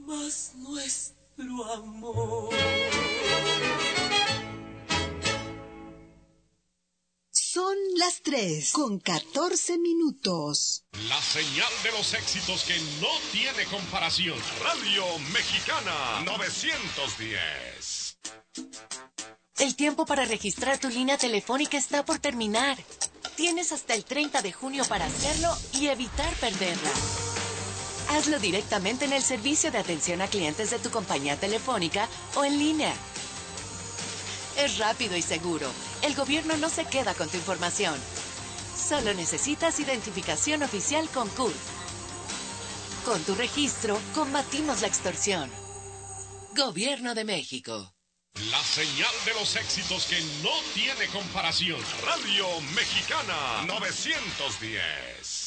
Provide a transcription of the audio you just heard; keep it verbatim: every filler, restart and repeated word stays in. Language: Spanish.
más nuestro amor. Son las tres con catorce minutos. La señal de los éxitos que no tiene comparación. Radio Mexicana novecientos diez. El tiempo para registrar tu línea telefónica está por terminar. Tienes hasta el treinta de junio para hacerlo y evitar perderla. Hazlo directamente en el servicio de atención a clientes de tu compañía telefónica o en línea. Es rápido y seguro. El gobierno no se queda con tu información. Solo necesitas identificación oficial con C U R. Con tu registro, combatimos la extorsión. Gobierno de México. La señal de los éxitos que no tiene comparación. Radio Mexicana novecientos diez.